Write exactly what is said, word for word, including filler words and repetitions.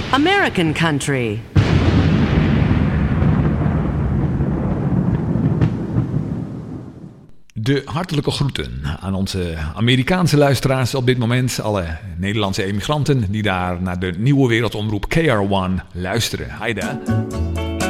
American Country. De hartelijke groeten aan onze Amerikaanse luisteraars op dit moment. Alle Nederlandse emigranten die daar naar de nieuwe wereldomroep K R one luisteren. Hi daar.